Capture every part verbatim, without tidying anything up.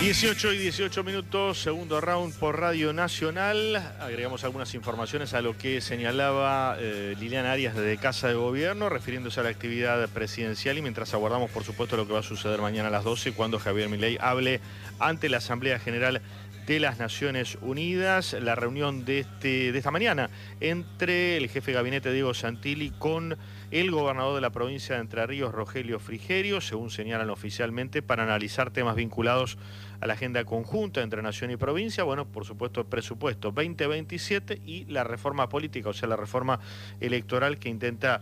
dieciocho y dieciocho minutos, segundo round por Radio Nacional. Agregamos algunas informaciones a lo que señalaba eh, Liliana Arias desde Casa de Gobierno, refiriéndose a la actividad presidencial, y mientras aguardamos, por supuesto, lo que va a suceder mañana a las doce, cuando Javier Milei hable ante la Asamblea General de las Naciones Unidas. La reunión de, este, de esta mañana entre el jefe de gabinete Diego Santilli con el gobernador de la provincia de Entre Ríos, Rogelio Frigerio, según señalan oficialmente, para analizar temas vinculados a la agenda conjunta entre nación y provincia. Bueno, por supuesto, el presupuesto veinte veintisiete y la reforma política, o sea, la reforma electoral que intenta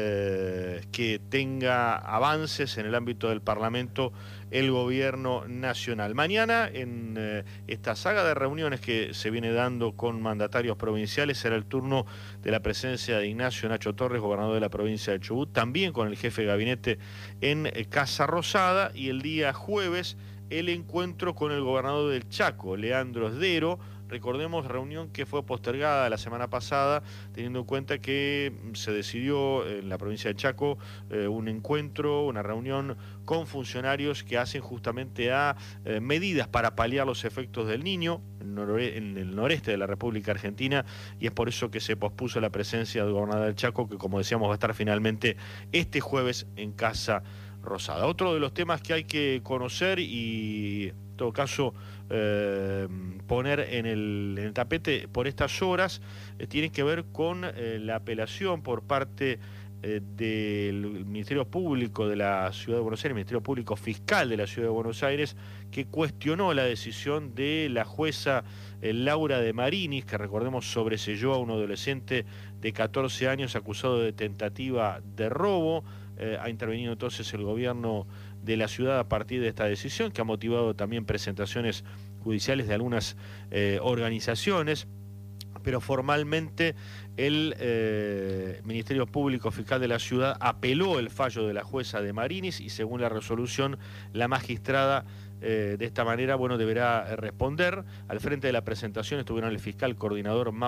eh, que tenga avances en el ámbito del Parlamento el gobierno nacional. Mañana, en eh, esta saga de reuniones que se viene dando con mandatarios provinciales, será el turno de la presencia de Ignacio Nacho Torres, gobernador de la provincia de Chubut, también con el jefe de gabinete en eh, Casa Rosada, y el día jueves el encuentro con el gobernador del Chaco, Leandro Esdero. Recordemos, reunión que fue postergada la semana pasada, teniendo en cuenta que se decidió en la provincia de Chaco eh, un encuentro, una reunión con funcionarios que hacen justamente a eh, medidas para paliar los efectos del Niño en, noroe en el noreste de la República Argentina, y es por eso que se pospuso la presencia del gobernador del Chaco, que, como decíamos, va a estar finalmente este jueves en Casa Rosada. Otro de los temas que hay que conocer y, en todo caso, eh, poner en el, en el tapete por estas horas, eh, tiene que ver con eh, la apelación por parte eh, del Ministerio Público de la Ciudad de Buenos Aires, el Ministerio Público Fiscal de la Ciudad de Buenos Aires, que cuestionó la decisión de la jueza eh, Laura de Marinis, que, recordemos, sobreseyó a un adolescente de catorce años acusado de tentativa de robo. Eh, ha intervenido entonces el gobierno de la ciudad a partir de esta decisión, que ha motivado también presentaciones judiciales de algunas eh, organizaciones, pero formalmente el eh, Ministerio Público Fiscal de la ciudad apeló el fallo de la jueza de Marinis, y según la resolución, la magistrada eh, de esta manera, bueno, deberá responder. Al frente de la presentación estuvieron el fiscal coordinador